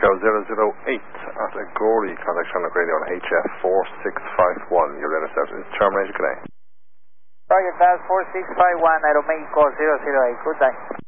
Echo 008 at Agori, contact Shamrock Radio on HF 4651. Your radar status is terminated. Good day. Roger, Fast 4651 at Omega 008. Good day.